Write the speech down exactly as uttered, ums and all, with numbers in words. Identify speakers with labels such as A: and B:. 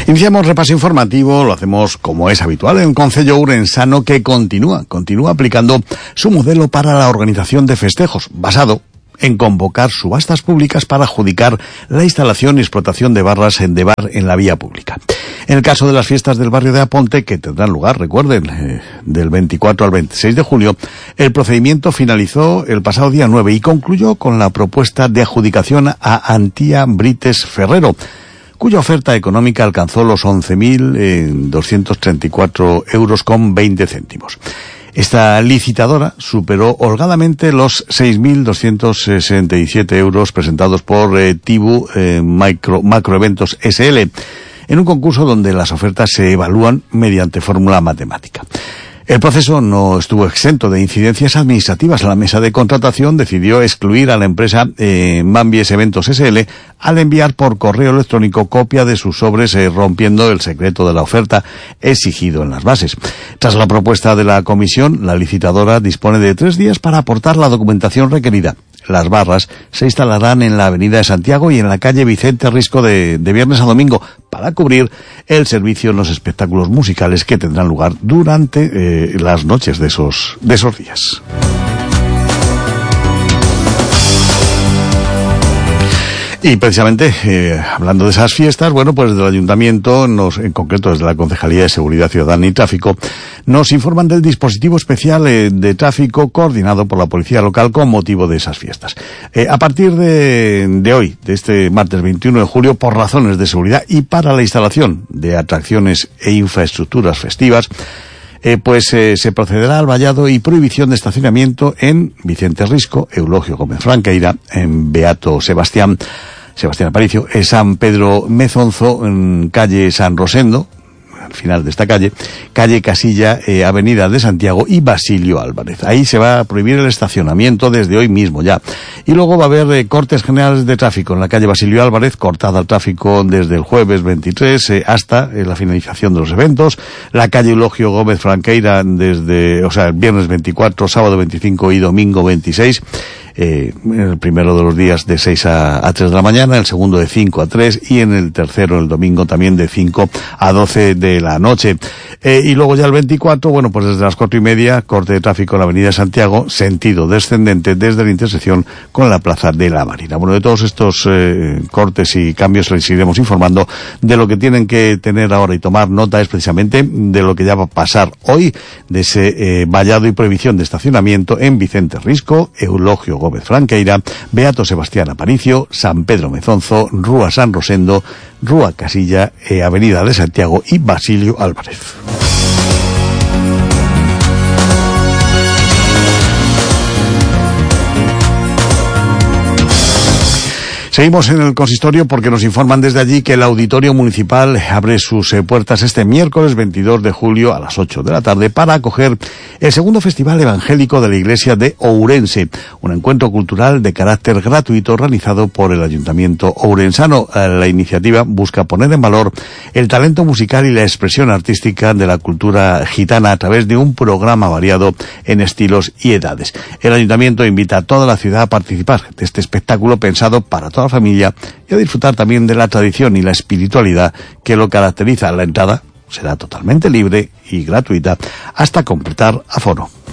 A: Iniciamos repaso informativo, lo hacemos como es habitual en Concello Ourensano, que continúa, continúa aplicando su modelo para la organización de festejos, basado en convocar subastas públicas para adjudicar la instalación y explotación de barras en de bar en la vía pública. En el caso de las fiestas del barrio de Aponte, que tendrán lugar, recuerden, eh, del veinticuatro al veintiséis de julio, el procedimiento finalizó el pasado día nueve y concluyó con la propuesta de adjudicación a Antía Brites Ferrero, cuya oferta económica alcanzó los once mil doscientos treinta y cuatro euros con veinte céntimos. Esta licitadora superó holgadamente los seis mil doscientos sesenta y siete euros presentados por eh, Tibu eh, Micro, Macroeventos S L, en un concurso donde las ofertas se evalúan mediante fórmula matemática. El proceso no estuvo exento de incidencias administrativas. La mesa de contratación decidió excluir a la empresa eh, Mambies Eventos S L al enviar por correo electrónico copia de sus sobres, eh, rompiendo el secreto de la oferta exigido en las bases. Tras la propuesta de la comisión, la licitadora dispone de tres días para aportar la documentación requerida. Las barras se instalarán en la avenida de Santiago y en la calle Vicente Risco de, de viernes a domingo para cubrir el servicio en los espectáculos musicales que tendrán lugar durante eh, las noches de esos, de esos días. Y precisamente, eh, hablando de esas fiestas, bueno, pues desde el Ayuntamiento, nos, en concreto desde la Concejalía de Seguridad Ciudadana y Tráfico, nos informan del dispositivo especial eh, de tráfico coordinado por la Policía Local con motivo de esas fiestas. Eh, a partir de, de hoy, de este martes veintiuno de julio, por razones de seguridad y para la instalación de atracciones e infraestructuras festivas, Eh, pues eh, se procederá al vallado y prohibición de estacionamiento en Vicente Risco, Eulogio Gómez Franqueira, en Beato Sebastián, Sebastián Aparicio, en San Pedro Mezonzo, en calle San Rosendo, al final de esta calle, calle Casilla, eh, Avenida de Santiago y Basilio Álvarez. Ahí se va a prohibir el estacionamiento desde hoy mismo ya. Y luego va a haber eh, cortes generales de tráfico en la calle Basilio Álvarez, cortada al tráfico desde el jueves veintitrés eh, hasta eh, la finalización de los eventos. La calle Eulogio Gómez Franqueira desde, o sea, el viernes veinticuatro, sábado veinticinco y domingo veintiséis. Eh, en el primero de los días de seis a tres de la mañana, el segundo de cinco a tres y en el tercero, el domingo, también de cinco a doce de la noche. Eh, y luego ya el veinticuatro, bueno, pues desde las cuatro y media, corte de tráfico en la avenida de Santiago, sentido descendente desde la intersección con la plaza de la Marina. Bueno, de todos estos eh, cortes y cambios les iremos informando. De lo que tienen que tener ahora y tomar nota es precisamente de lo que ya va a pasar hoy, de ese eh, vallado y prohibición de estacionamiento en Vicente Risco, Eulogio Gómez Franqueira, Beato Sebastián Aparicio, San Pedro Mezonzo, Rúa San Rosendo, Rúa Casilla, eh, Avenida de Santiago y Basilio Álvarez. Seguimos en el consistorio porque nos informan desde allí que el Auditorio Municipal abre sus eh, puertas este miércoles veintidós de julio a las ocho de la tarde para acoger el segundo Festival Evangélico de la Iglesia de Ourense, un encuentro cultural de carácter gratuito organizado por el Ayuntamiento ourensano. La iniciativa busca poner en valor el talento musical y la expresión artística de la cultura gitana a través de un programa variado en estilos y edades. El Ayuntamiento invita a toda la ciudad a participar de este espectáculo pensado para toda la familia y a disfrutar también de la tradición y la espiritualidad que lo caracteriza. La entrada será totalmente libre y gratuita hasta completar aforo.